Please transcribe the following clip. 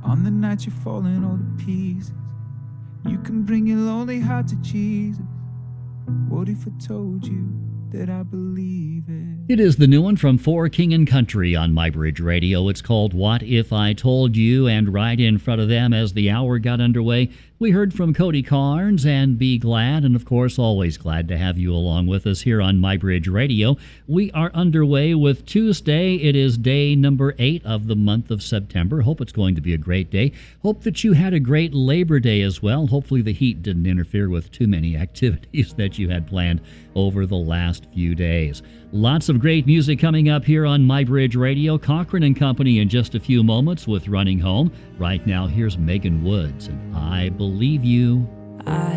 On the night you're falling all to pieces, you can bring your lonely heart to Jesus. What if I told you that I believe it? It is the new one from For King and Country on MyBridge Radio. It's called What If I Told You, and right in front of them as the hour got underway, we heard from Cody Carnes and Be Glad, and of course always glad to have you along with us here on MyBridge Radio. We are underway with Tuesday. It is day number 8 of the month of September. Hope it's going to be a great day. Hope that you had a great Labor Day as well. Hopefully the heat didn't interfere with too many activities that you had planned over the last few days. Lots of great music coming up here on MyBridge Radio. Cochran and Company in just a few moments with Running Home. Right now, here's Megan Woods and I Believe You.